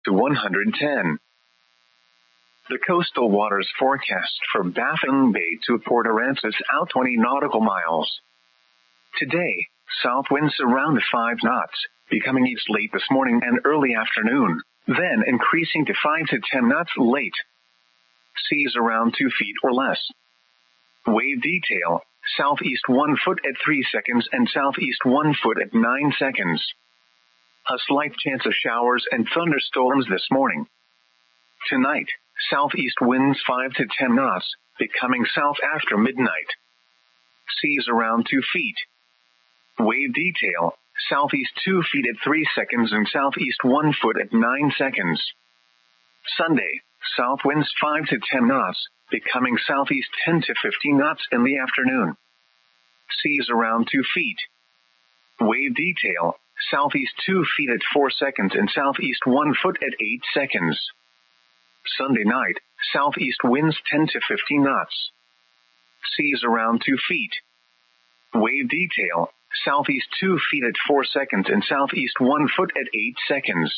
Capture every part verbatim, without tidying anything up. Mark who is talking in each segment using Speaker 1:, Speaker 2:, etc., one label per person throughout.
Speaker 1: to one hundred ten. The coastal waters forecast for Baffin Bay to Port Aransas out twenty nautical miles. Today, south winds around five knots, becoming east late this morning and early afternoon, then increasing to five to ten knots late. Seas around two feet or less. Wave detail, southeast one foot at three seconds and southeast one foot at nine seconds. A slight chance of showers and thunderstorms this morning. Tonight, southeast winds five to ten knots, becoming south after midnight. Seas around two feet. Wave detail, southeast two feet at three seconds and southeast one foot at nine seconds. Sunday, south winds five to ten knots, becoming southeast ten to fifteen knots in the afternoon. Seas around two feet. Wave detail, southeast two feet at four seconds and southeast one foot at eight seconds. Sunday night, southeast winds ten to fifteen knots. Seas around two feet. Wave detail, southeast two feet at four seconds and southeast one foot at eight seconds.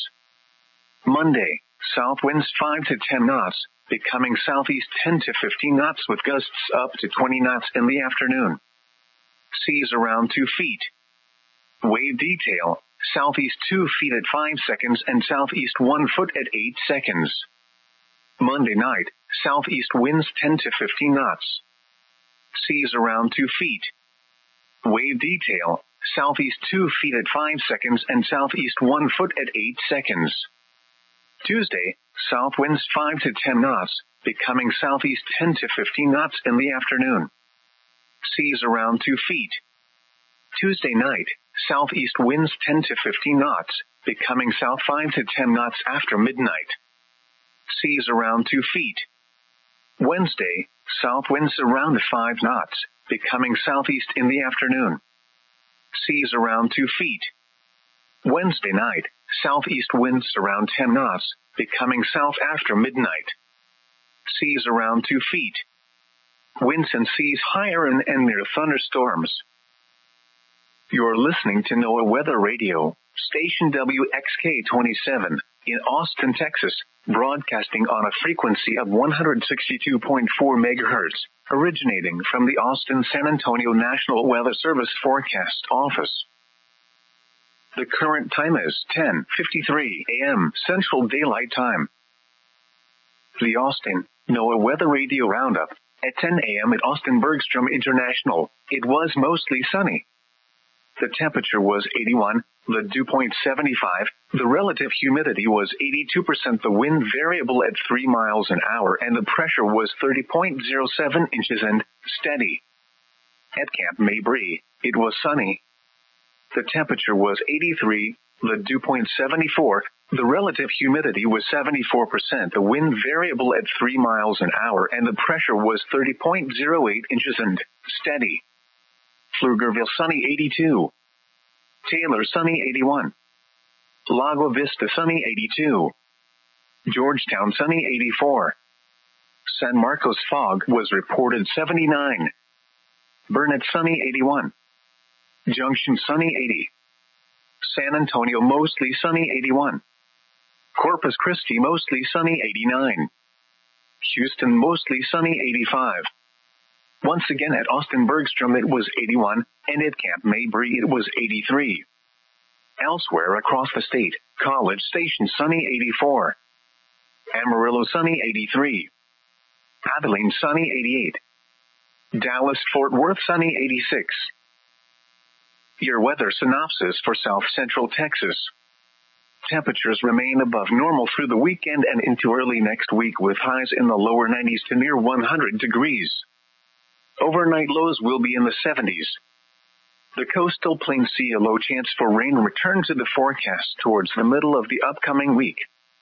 Speaker 1: Monday, south winds five to ten knots, becoming southeast ten to fifteen knots with gusts up to twenty knots in the afternoon. Seas around two feet. Wave detail, southeast two feet at five seconds and southeast one foot at eight seconds. Monday night, southeast winds ten to fifteen knots. Seas around two feet. Wave detail, southeast two feet at five seconds and southeast one foot at eight seconds. Tuesday, south winds five to ten knots, becoming southeast ten to fifteen knots in the afternoon. Seas around two feet. Tuesday night, southeast winds ten to fifteen knots, becoming south five to ten knots after midnight. Seas around two feet. Wednesday, south winds around five knots, becoming southeast in the afternoon. Seas around two feet. Wednesday night, southeast winds around ten knots, becoming south after midnight. Seas around two feet. Winds and seas higher and, and near thunderstorms. You're listening to NOAA Weather Radio, station W X K twenty-seven, in Austin, Texas, broadcasting on a frequency of one hundred sixty-two point four megahertz, originating from the Austin-San Antonio National Weather Service Forecast Office. The current time is ten fifty-three a.m. Central Daylight Time. The Austin NOAA Weather Radio Roundup. At ten a.m. at Austin Bergstrom International, it was mostly sunny. The temperature was eighty-one, the dew point seventy-five, the relative humidity was eighty-two percent, the wind variable at three miles an hour, and the pressure was thirty point zero seven inches and steady. At Camp Mabry, it was sunny. The temperature was eighty-three, the dew point seventy-four, the relative humidity was seventy-four percent, the wind variable at three miles an hour, and the pressure was thirty point zero eight inches and steady. Pflugerville sunny eighty-two. Taylor sunny eighty-one. Lago Vista sunny eighty-two. Georgetown sunny eighty-four. San Marcos fog was reported seventy-nine. Burnett sunny eighty-one. Junction sunny eighty. San Antonio mostly sunny eighty-one. Corpus Christi mostly sunny eighty-nine. Houston mostly sunny eighty-five. Once again at Austin Bergstrom it was eighty-one, and at Camp Mabry it was eighty-three. Elsewhere across the state, College Station sunny eighty-four. Amarillo sunny eighty-three. Abilene sunny eighty-eight. Dallas Fort Worth sunny eighty-six. Your weather synopsis for South Central Texas. Temperatures remain above normal through the weekend and into early next week with highs in the lower nineties to near one hundred degrees. Overnight lows will be in the seventies. The coastal plains see a low chance for rain return to the forecast towards the middle of the upcoming week.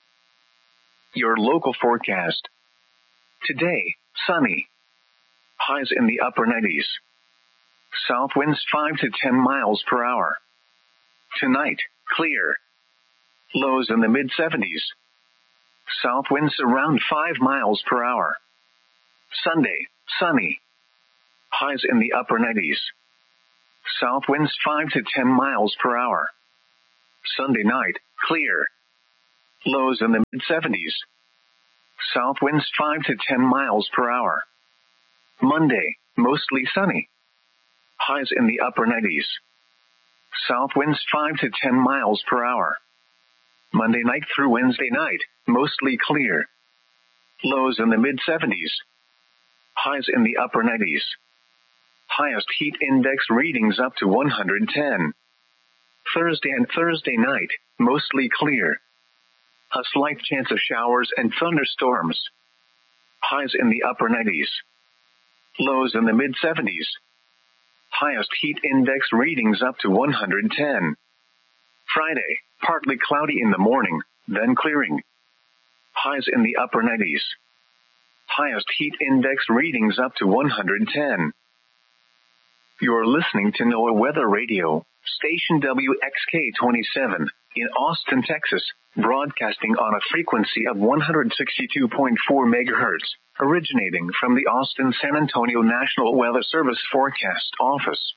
Speaker 1: Your local forecast. Today, sunny. Highs in the upper nineties. South winds five to ten miles per hour. Tonight, clear. Lows in the mid seventies. South winds around five miles per hour. Sunday, sunny. Highs in the upper nineties. South winds five to ten miles per hour. Sunday night, clear. Lows in the mid seventies. South winds five to ten miles per hour. Monday, mostly sunny. Highs in the upper nineties. South winds five to ten miles per hour. Monday night through Wednesday night, mostly clear. Lows in the mid seventies. Highs in the upper nineties. Highest heat index readings up to one hundred ten. Thursday and Thursday night, mostly clear. A slight chance of showers and thunderstorms. Highs in the upper nineties. Lows in the mid seventies. Highest heat index readings up to one hundred ten. Friday, partly cloudy in the morning, then clearing. Highs in the upper nineties. Highest heat index readings up to one hundred ten. You're listening to NOAA Weather Radio, station W X K twenty-seven, in Austin, Texas, broadcasting on a frequency of one hundred sixty-two point four megahertz, originating from the Austin-San Antonio National Weather Service Forecast Office.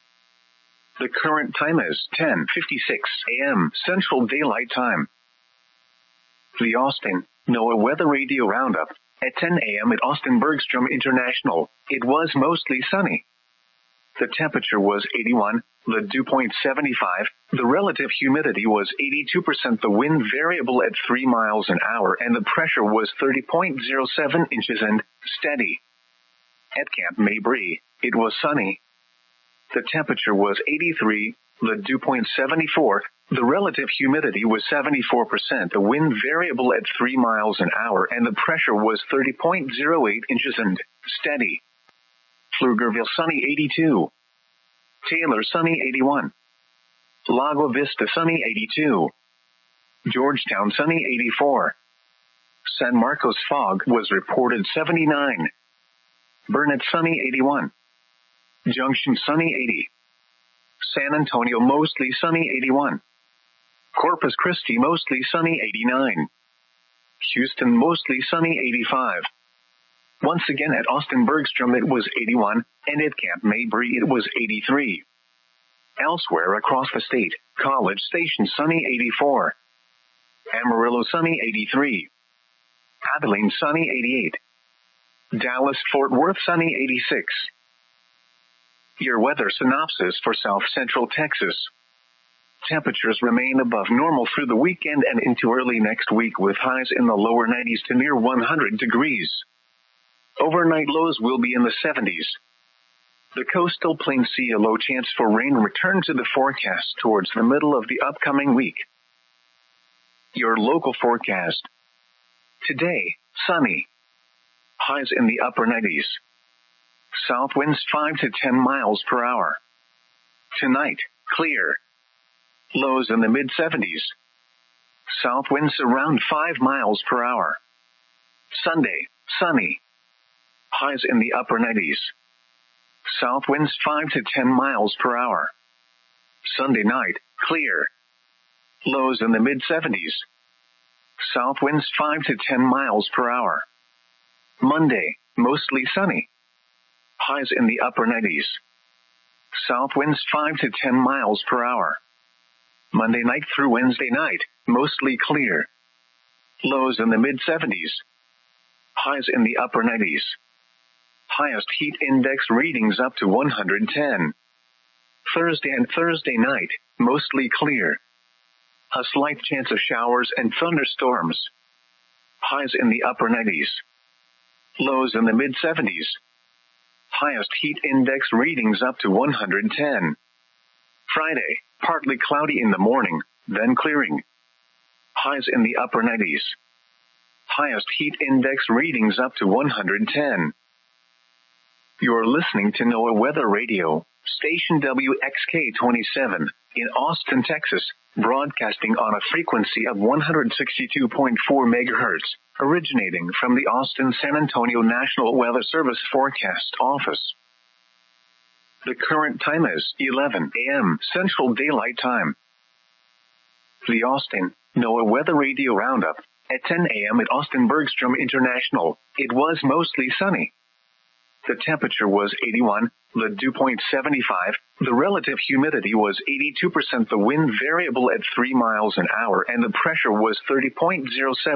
Speaker 1: The current time is ten fifty-six a.m. Central Daylight Time. The Austin NOAA Weather Radio Roundup. At ten a.m. at Austin Bergstrom International, it was mostly sunny. The temperature was eighty-one, the dew point seventy-five, the relative humidity was eighty-two percent, the wind variable at three miles an hour, and the pressure was thirty point zero seven inches and steady. At Camp Mabry, it was sunny. The temperature was eighty-three, the dew point seventy-four, the relative humidity was seventy-four percent, the wind variable at three miles an hour, and the pressure was thirty point zero eight inches and steady. Pflugerville sunny eighty-two. Taylor sunny eighty-one. Lago Vista sunny eighty-two. Georgetown sunny eighty-four. San Marcos fog was reported seventy-nine. Burnett sunny eighty-one. Junction sunny eighty. San Antonio mostly sunny eighty-one. Corpus Christi mostly sunny eighty-nine. Houston mostly sunny eighty-five. Once again at Austin Bergstrom it was eighty-one, and at Camp Mabry it was eighty-three. Elsewhere across the state, College Station sunny eighty-four. Amarillo sunny eighty-three. Abilene sunny eighty-eight. Dallas Fort Worth sunny eighty-six. Your weather synopsis for South Central Texas. Temperatures remain above normal through the weekend and into early next week with highs in the lower nineties to near one hundred degrees. Overnight lows will be in the seventies. The coastal plains see a low chance for rain return to the forecast towards the middle of the upcoming week. Your local forecast. Today, sunny. Highs in the upper nineties. South winds five to ten miles per hour. Tonight, clear. Lows in the mid seventies. South winds around five miles per hour. Sunday, sunny. Highs in the upper nineties. South winds five to ten miles per hour. Sunday night, clear. Lows in the mid seventies. South winds five to ten miles per hour. Monday, mostly sunny. Highs in the upper nineties. South winds five to ten miles per hour. Monday night through Wednesday night, mostly clear. Lows in the mid seventies. Highs in the upper nineties. Highest heat index readings up to one hundred ten. Thursday and Thursday night, mostly clear. A slight chance of showers and thunderstorms. Highs in the upper nineties. Lows in the mid seventies. Highest heat index readings up to one hundred ten. Friday, partly cloudy in the morning, then clearing. Highs in the upper nineties. Highest heat index readings up to one hundred ten. You're listening to NOAA Weather Radio, station W X K twenty-seven, in Austin, Texas, broadcasting on a frequency of one hundred sixty-two point four megahertz, originating from the Austin-San Antonio National Weather Service Forecast Office. The current time is eleven a.m. Central Daylight Time. The Austin NOAA Weather Radio Roundup. At ten a.m. at Austin Bergstrom International, it was mostly sunny. The temperature was eighty-one, the dew point seventy-five, the relative humidity was eighty-two percent, the wind variable at three miles an hour, and the pressure was thirty point zero seven.